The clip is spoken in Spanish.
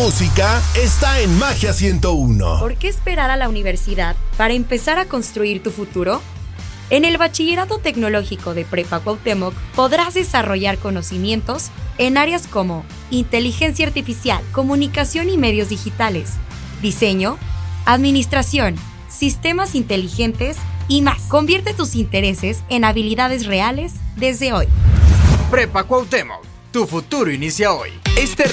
música está en Magia 101. ¿Por qué esperar a la universidad para empezar a construir tu futuro? En el Bachillerato Tecnológico de Prepa Cuauhtémoc podrás desarrollar conocimientos en áreas como inteligencia artificial, comunicación y medios digitales, diseño, administración, sistemas inteligentes y más. Convierte tus intereses en habilidades reales desde hoy. Prepa Cuauhtémoc, tu futuro inicia hoy. Este